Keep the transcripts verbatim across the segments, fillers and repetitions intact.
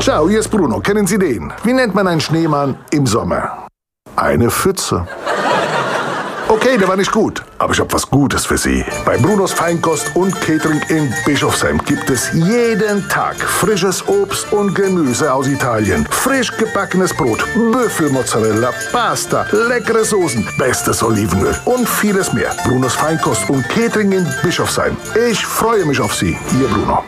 Ciao, hier ist Bruno. Kennen Sie den? Wie nennt man einen Schneemann im Sommer? Eine Pfütze. Okay, der war nicht gut, aber ich habe was Gutes für Sie. Bei Brunos Feinkost und Catering in Bischofsheim gibt es jeden Tag frisches Obst und Gemüse aus Italien, frisch gebackenes Brot, Büffelmozzarella, Pasta, leckere Soßen, bestes Olivenöl und vieles mehr. Brunos Feinkost und Catering in Bischofsheim. Ich freue mich auf Sie, Ihr Bruno.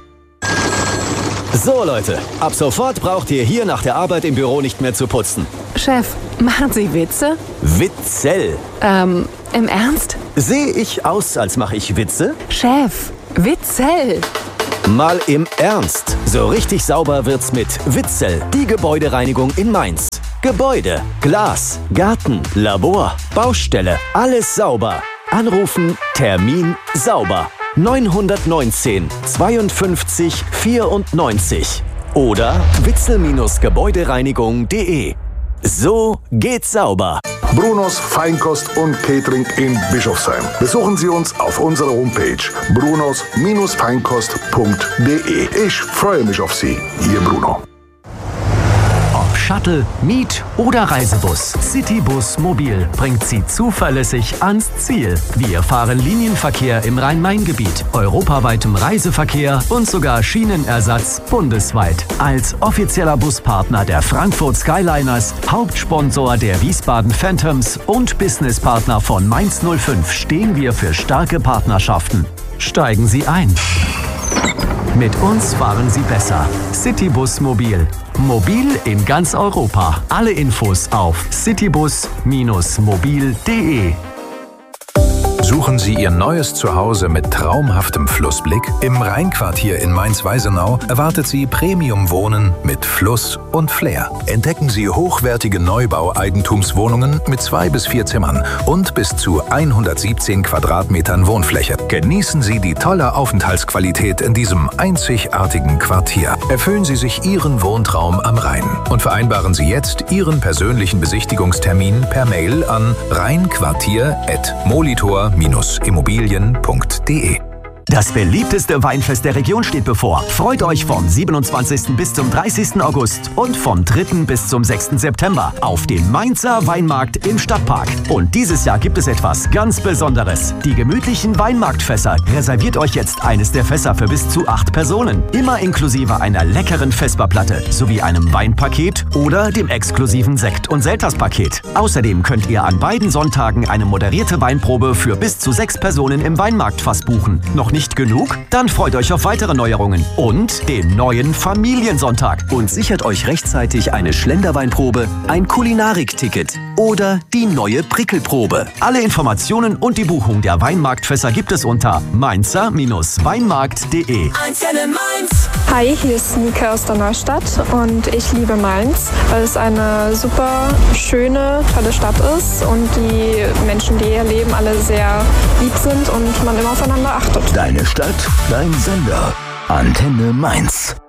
So Leute, ab sofort braucht ihr hier nach der Arbeit im Büro nicht mehr zu putzen. Chef, machen Sie Witze? Witzel. Ähm, im Ernst? Sehe ich aus, als mache ich Witze? Chef, Witzel. Mal im Ernst. So richtig sauber wird's mit Witzel, die Gebäudereinigung in Mainz. Gebäude, Glas, Garten, Labor, Baustelle, alles sauber. Anrufen, Termin, sauber. neunhundertneunzehn zweiundfünfzig vierundneunzig oder witzel Gebäudereinigung punkt de. So geht's sauber. Brunos Feinkost und Catering in Bischofsheim. Besuchen Sie uns auf unserer Homepage brunos Feinkost punkt de. Ich freue mich auf Sie, Ihr Bruno. Ob Shuttle, Miet oder Reisebus, Citybus Mobil bringt Sie zuverlässig ans Ziel. Wir fahren Linienverkehr im Rhein-Main-Gebiet, europaweitem Reiseverkehr und sogar Schienenersatz bundesweit. Als offizieller Buspartner der Frankfurt Skyliners, Hauptsponsor der Wiesbaden Phantoms und Businesspartner von Mainz null fünf stehen wir für starke Partnerschaften. Steigen Sie ein. Mit uns fahren Sie besser. Citybus Mobil. Mobil in ganz Europa. Alle Infos auf citybus mobil punkt de. Suchen Sie Ihr neues Zuhause mit traumhaftem Flussblick? Im Rheinquartier in Mainz-Weisenau erwartet Sie Premium-Wohnen mit Fluss und Flair. Entdecken Sie hochwertige Neubau-Eigentumswohnungen mit zwei bis vier Zimmern und bis zu hundertsiebzehn Quadratmetern Wohnfläche. Genießen Sie die tolle Aufenthaltsqualität in diesem einzigartigen Quartier. Erfüllen Sie sich Ihren Wohntraum am Rhein und vereinbaren Sie jetzt Ihren persönlichen Besichtigungstermin per Mail an rheinquartier at molitor Immobilien punkt de. Das beliebteste Weinfest der Region steht bevor. Freut euch vom siebenundzwanzigsten bis zum dreißigsten August und vom dritten bis zum sechsten September auf dem Mainzer Weinmarkt im Stadtpark. Und dieses Jahr gibt es etwas ganz Besonderes. Die gemütlichen Weinmarktfässer. Reserviert euch jetzt eines der Fässer für bis zu acht Personen. Immer inklusive einer leckeren Vesperplatte sowie einem Weinpaket oder dem exklusiven Sekt- und Selterspaket. Außerdem könnt ihr an beiden Sonntagen eine moderierte Weinprobe für bis zu sechs Personen im Weinmarktfass buchen. Noch nicht genug? Dann freut euch auf weitere Neuerungen und den neuen Familiensonntag. Und sichert euch rechtzeitig eine Schlenderweinprobe, ein Kulinarikticket oder die neue Prickelprobe. Alle Informationen und die Buchung der Weinmarktfässer gibt es unter mainzer Weinmarkt punkt de. Hi, hier ist Nika aus der Neustadt und ich liebe Mainz, weil es eine super schöne, tolle Stadt ist und die Menschen, die hier leben, alle sehr lieb sind und man immer aufeinander achtet. Deine Stadt, dein Sender. Antenne Mainz.